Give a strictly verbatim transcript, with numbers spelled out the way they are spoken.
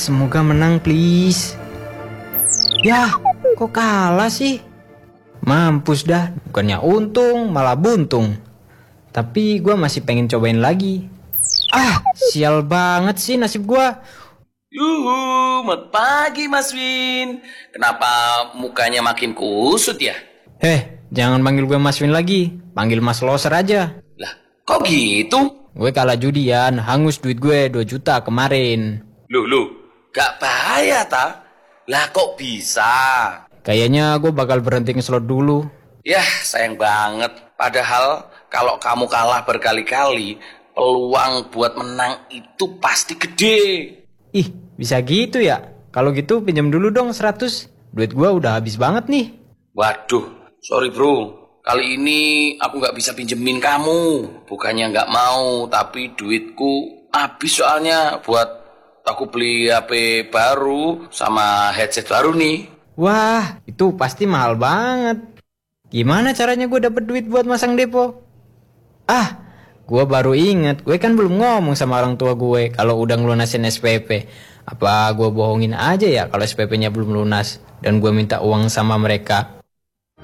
Semoga menang please. Yah, kok kalah sih? Mampus dah, bukannya untung malah buntung. Tapi gue masih pengen cobain lagi. Ah, sial banget sih nasib gue. Yuhu, selamat pagi Mas Win. Kenapa mukanya makin kusut ya? Heh, jangan panggil gue Mas Win lagi. Panggil Mas Loser aja. Lah, kok gitu? Gue kalah judian, hangus duit gue dua juta kemarin. Loh, loh, gak bahaya ta? Lah kok bisa? Kayaknya gue bakal berhenti ngeslot dulu. Yah, sayang banget. Padahal kalau kamu kalah berkali-kali, peluang buat menang itu pasti gede. Ih, bisa gitu ya? Kalau gitu pinjam dulu dong seratus. Duit gue udah habis banget nih. Waduh, sorry bro. Kali ini aku gak bisa pinjemin kamu. Bukannya gak mau, tapi duitku habis soalnya buat aku beli H P baru sama headset baru nih. Wah, itu pasti mahal banget. Gimana caranya gue dapet duit buat masang depo? Ah, gue baru inget, gue kan belum ngomong sama orang tua gue kalau udah ngelunasin S P P. Apa gue bohongin aja ya kalau S P P-nya belum lunas dan gue minta uang sama mereka?